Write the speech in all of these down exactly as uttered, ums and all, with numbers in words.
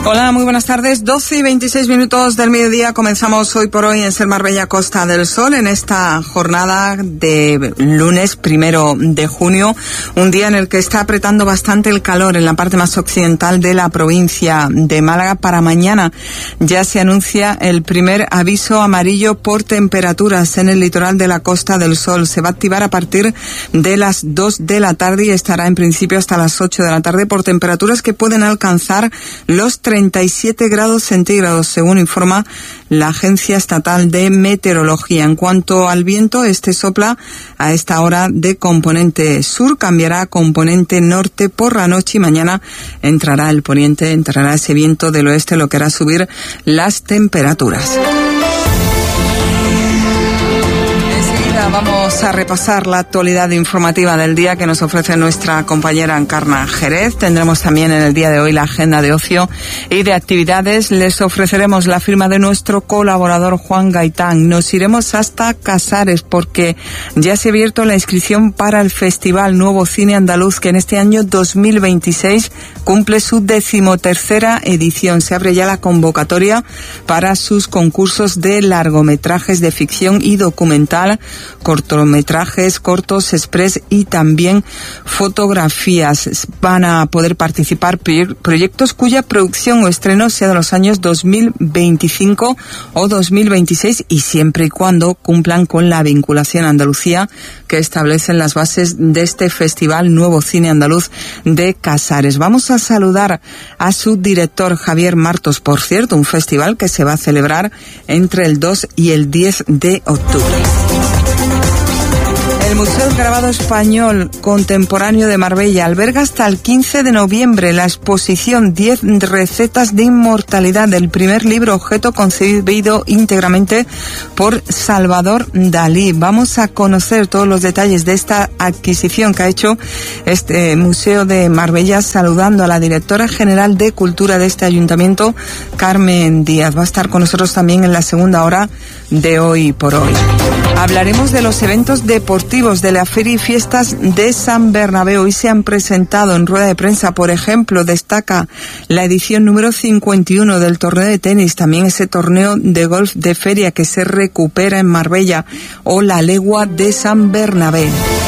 Hola, muy buenas tardes. doce y veintiséis minutos del mediodía. Comenzamos hoy por hoy en Ser Marbella Costa del Sol en esta jornada de lunes primero de junio. Un día en el que está apretando bastante el calor en la parte más occidental de la provincia de Málaga. Para mañana ya se anuncia el primer aviso amarillo por temperaturas en el litoral de la Costa del Sol. Se va a activar a partir de las dos de la tarde y estará en principio hasta las ocho de la tarde por temperaturas que pueden alcanzar los treinta y siete grados centígrados, según informa la Agencia Estatal de Meteorología. En cuanto al viento, este sopla a esta hora de componente sur, cambiará a componente norte por la noche y mañana entrará el poniente, entrará ese viento del oeste, lo que hará subir las temperaturas. Vamos a repasar la actualidad informativa del día que nos ofrece nuestra compañera Encarna Jerez. Tendremos también en el día de hoy la agenda de ocio y de actividades. Les ofreceremos la firma de nuestro colaborador Juan Gaitán. Nos iremos hasta Casares porque ya se ha abierto la inscripción para el Festival Nuevo Cine Andaluz, que en este año dos mil veintiséis cumple su decimotercera edición. Se abre ya la convocatoria para sus concursos de largometrajes de ficción y documental, cortometrajes, cortos, express y también fotografías. Van a poder participar proyectos cuya producción o estreno sea de los años dos mil veinticinco o dos mil veintiséis y siempre y cuando cumplan con la vinculación a Andalucía que establecen las bases de este Festival Nuevo Cine Andaluz de Casares. Vamos a saludar a su director Javier Martos, por cierto, un festival que se va a celebrar entre el dos y el diez de octubre. El Museo del Grabado Español Contemporáneo de Marbella alberga hasta el quince de noviembre la exposición diez recetas de inmortalidad, el primer libro objeto concebido íntegramente por Salvador Dalí. Vamos a conocer todos los detalles de esta adquisición que ha hecho este Museo de Marbella, saludando a la directora general de Cultura de este ayuntamiento, Carmen Díaz. Va a estar con nosotros también en la segunda hora de Hoy por Hoy. Hablaremos de los eventos deportivos de la Feria y Fiestas de San Bernabé. Hoy se han presentado en rueda de prensa, por ejemplo, destaca la edición número cincuenta y uno del torneo de tenis, también ese torneo de golf de feria que se recupera en Marbella, o la legua de San Bernabé.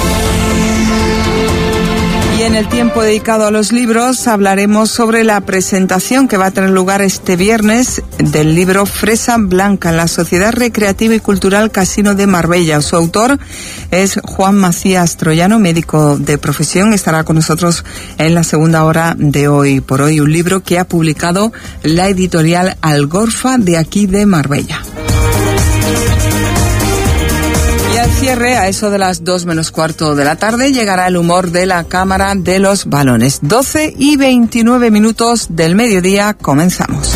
Y en el tiempo dedicado a los libros hablaremos sobre la presentación que va a tener lugar este viernes del libro Fresa Blanca en la Sociedad Recreativa y Cultural Casino de Marbella. Su autor es Juan Macías Troyano, médico de profesión. Estará con nosotros en la segunda hora de Hoy por Hoy, un libro que ha publicado la editorial Algorfa de aquí de Marbella. Y al cierre, a eso de las dos menos cuarto de la tarde, llegará el humor de la Cámara de los Balones. doce y veintinueve minutos del mediodía, comenzamos.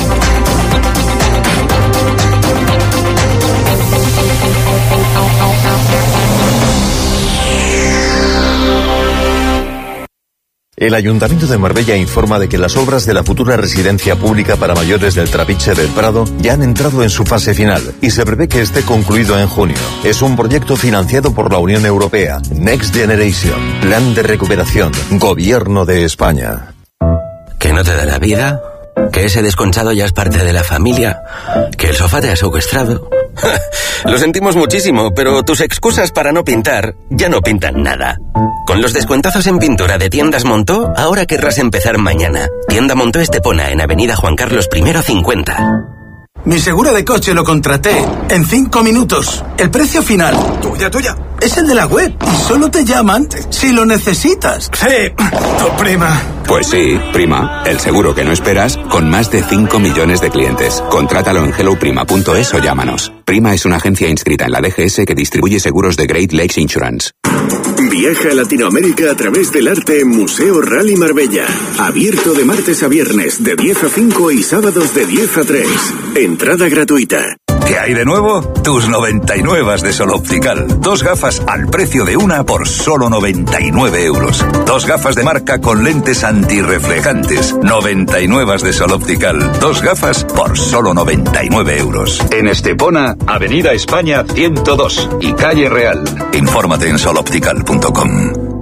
El Ayuntamiento de Marbella informa de que las obras de la futura residencia pública para mayores del Trapiche del Prado ya han entrado en su fase final y se prevé que esté concluido en junio. Es un proyecto financiado por la Unión Europea, Next Generation, Plan de Recuperación, Gobierno de España. ¿Que no te da la vida? ¿Que ese desconchado ya es parte de la familia? ¿Que el sofá te ha secuestrado? Lo sentimos muchísimo, pero tus excusas para no pintar ya no pintan nada. Con los descuentazos en pintura de Tiendas Montó, ahora querrás empezar mañana. Tienda Montó Estepona, en Avenida Juan Carlos primero cincuenta. Mi seguro de coche lo contraté en cinco minutos. El precio final, tuya, tuya, es el de la web y solo te llaman si lo necesitas. Sí, tu prima. Pues sí, prima, el seguro que no esperas con más de cinco millones de clientes. Contrátalo en hello prima punto es o llámanos. Prima es una agencia inscrita en la D G S que distribuye seguros de Great Lakes Insurance. Viaja a Latinoamérica a través del arte en Museo Rally Marbella. Abierto de martes a viernes de diez a cinco y sábados de diez a tres. Entrada gratuita. ¿Qué hay de nuevo? Tus noventa y nueve de Sol Optical. Dos gafas al precio de una por solo noventa y nueve euros. Dos gafas de marca con lentes antirreflejantes. noventa y nueve de Sol Optical. Dos gafas por solo noventa y nueve euros. En Estepona, Avenida España ciento dos y Calle Real. Infórmate en sol optical punto com.